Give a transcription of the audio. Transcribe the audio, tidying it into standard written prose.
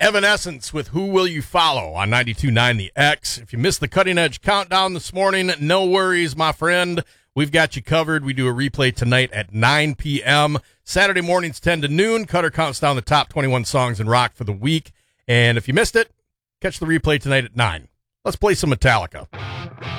Evanescence with Who Will You Follow on 92.9 The X. If you missed the Cutting Edge Countdown this morning, no worries, my friend. We've got you covered. We do a replay tonight at 9 p.m. Saturday mornings 10 to noon. Cutter counts down the top 21 songs in rock for the week. And if you missed it, catch the replay tonight at 9. Let's play some Metallica.